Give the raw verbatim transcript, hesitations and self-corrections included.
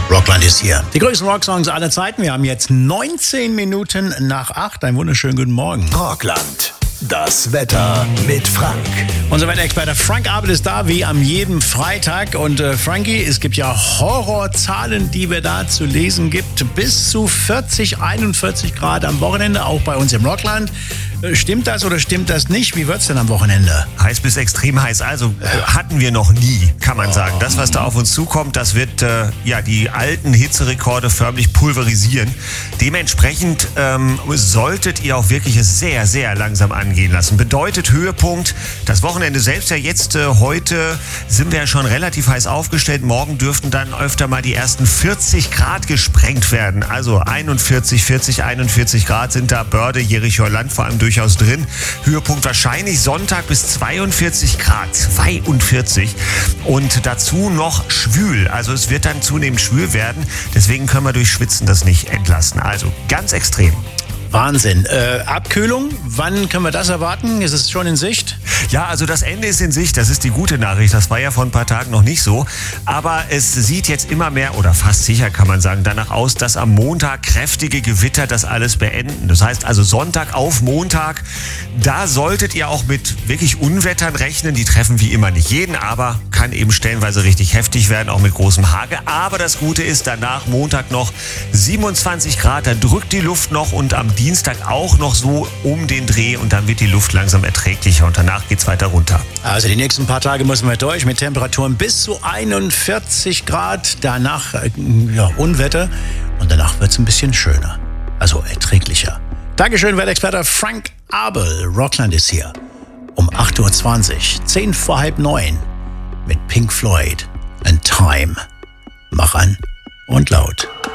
Rockland ist hier. Die größten Rocksongs aller Zeiten. Wir haben jetzt neunzehn Minuten nach acht. Einen wunderschönen guten Morgen. Rockland. Das Wetter mit Frank. Unser Wetterexperte Frank Abel ist da, wie am jeden Freitag. Und äh, Frankie, es gibt ja Horrorzahlen, die wir da zu lesen gibt. Bis zu vierzig, einundvierzig Grad am Wochenende, auch bei uns im Rockland. Äh, stimmt das oder stimmt das nicht? Wie wird's denn am Wochenende? Heiß bis extrem heiß. Also äh, hatten wir noch nie, kann man sagen. Das, was da auf uns zukommt, das wird äh, ja die alten Hitzerekorde förmlich pulverisieren. Dementsprechend ähm, solltet ihr auch wirklich es sehr, sehr langsam angehen lassen. Bedeutet Höhepunkt, das Wochenende selbst ja jetzt, äh, heute sind wir ja schon relativ heiß aufgestellt. Morgen dürften dann öfter mal die ersten vierzig Grad gesprengt werden. Also einundvierzig, vierzig, einundvierzig Grad sind da Börde, Jerichoer Land vor allem durchaus drin. Höhepunkt wahrscheinlich Sonntag bis zweiundvierzig Grad. zweiundvierzig. Und dazu noch schwül. Also es wird dann zunehmend schwül werden. Deswegen können wir durch Schwitzen das nicht entlassen. Also ganz extrem. Wahnsinn. Äh, Abkühlung, wann können wir das erwarten? Ist es schon in Sicht? Ja, also das Ende ist in Sicht, das ist die gute Nachricht. Das war ja vor ein paar Tagen noch nicht so. Aber es sieht jetzt immer mehr, oder fast sicher kann man sagen, danach aus, dass am Montag kräftige Gewitter das alles beenden. Das heißt also Sonntag auf Montag, da solltet ihr auch mit wirklich Unwettern rechnen. Die treffen wie immer nicht jeden, aber kann eben stellenweise richtig heftig werden, auch mit großem Hagel. Aber das Gute ist, danach Montag noch siebenundzwanzig Grad, da drückt die Luft noch und am Dienstag auch noch so um den Dreh und dann wird die Luft langsam erträglicher und danach geht's weiter runter. Also die nächsten paar Tage müssen wir durch mit Temperaturen bis zu einundvierzig Grad, danach ja, Unwetter und danach wird's ein bisschen schöner, also erträglicher. Dankeschön, Wetterexperte Frank Abel. Rockland ist hier um acht Uhr zwanzig, zehn vor halb neun mit Pink Floyd and Time. Mach an und laut.